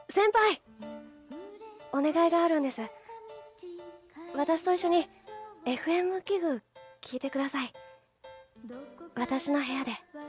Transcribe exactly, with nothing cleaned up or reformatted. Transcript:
先輩、お願いがあるんです。私と一緒に エフエム 器具聞いてください。私の部屋で。